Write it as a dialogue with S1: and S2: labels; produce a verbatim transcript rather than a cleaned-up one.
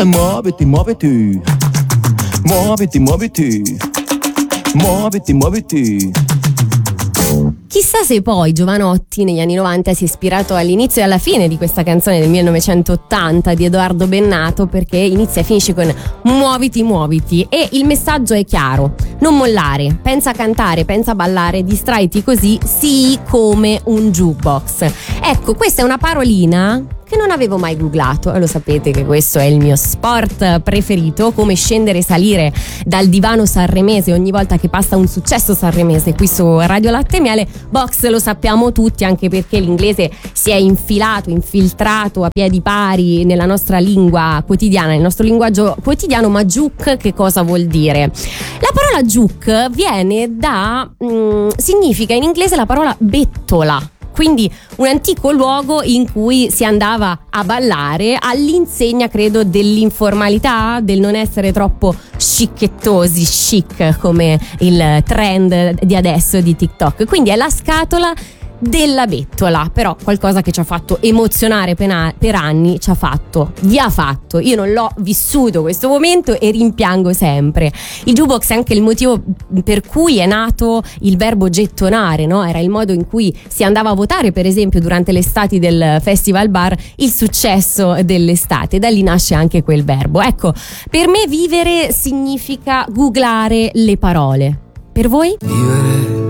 S1: muoviti, muoviti, muoviti, muoviti, muoviti, muoviti.
S2: Chissà se poi Jovanotti negli anni novanta si è ispirato all'inizio e alla fine di questa canzone del millenovecentottanta di Edoardo Bennato, perché inizia e finisce con muoviti, muoviti, e il messaggio è chiaro: non mollare, pensa a cantare, pensa a ballare, distraiti così, sì, come un jukebox. Ecco, questa è una parolina che non avevo mai googlato, e lo sapete che questo è il mio sport preferito, come scendere e salire dal divano sanremese ogni volta che passa un successo sanremese qui su Radio Latte e Miele. Box lo sappiamo tutti, anche perché l'inglese si è infilato, infiltrato a piedi pari nella nostra lingua quotidiana, nel nostro linguaggio quotidiano. Ma juke che cosa vuol dire? La parola juke viene da mh, significa in inglese la parola bettola, quindi un antico luogo in cui si andava a ballare all'insegna, credo, dell'informalità, del non essere troppo scicchettosi, chic come il trend di adesso di TikTok. Quindi è la scatola della bettola, però qualcosa che ci ha fatto emozionare pena- per anni, ci ha fatto, vi ha fatto. Io non l'ho vissuto questo momento e rimpiango sempre. Il jukebox è anche il motivo per cui è nato il verbo gettonare, no? Era il modo in cui si andava a votare, per esempio, durante le estati del Festival Bar, il successo dell'estate. Da lì nasce anche quel verbo. Ecco, per me vivere significa googlare le parole. Per voi?
S3: Vivere